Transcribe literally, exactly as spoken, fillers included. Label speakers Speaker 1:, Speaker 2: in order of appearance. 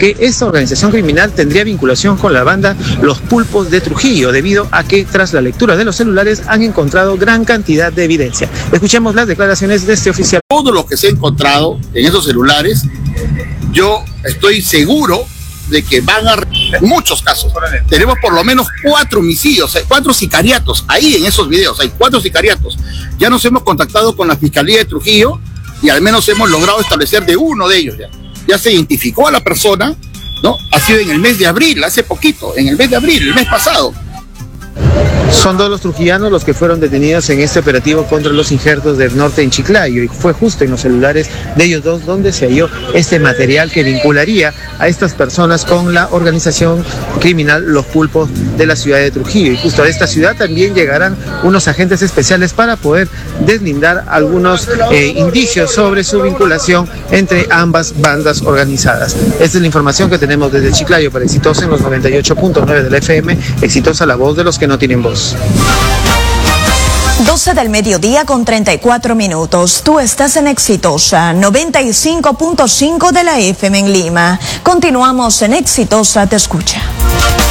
Speaker 1: que esta organización criminal tendría vinculación con la banda Los Pulpos de Trujillo, debido a que tras la lectura de los celulares han encontrado gran cantidad de evidencia. Escuchemos las declaraciones de este oficial.
Speaker 2: Todo lo que se ha encontrado en esos celulares, yo estoy seguro de que van a... En muchos casos, tenemos por lo menos cuatro homicidios, cuatro sicariatos, ahí en esos videos hay cuatro sicariatos. Ya nos hemos contactado con la Fiscalía de Trujillo y al menos hemos logrado establecer de uno de ellos ya. Ya se identificó a la persona, ¿no? Ha sido en el mes de abril, hace poquito, en el mes de abril, el mes pasado.
Speaker 1: Son dos los trujillanos los que fueron detenidos en este operativo contra los injertos del norte en Chiclayo, y fue justo en los celulares de ellos dos donde se halló este material que vincularía a estas personas con la organización criminal Los Pulpos de la ciudad de Trujillo. Y justo a esta ciudad también llegarán unos agentes especiales para poder deslindar algunos eh, indicios sobre su vinculación entre ambas bandas organizadas. Esta es la información que tenemos desde Chiclayo para Exitosa en los noventa y ocho punto nueve de la F M. Exitosa, la voz de los que no tienen voz.
Speaker 3: doce del mediodía con treinta y cuatro minutos. Tú estás en Exitosa, noventa y cinco punto cinco de la F M en Lima. Continuamos en Exitosa Te Escucha.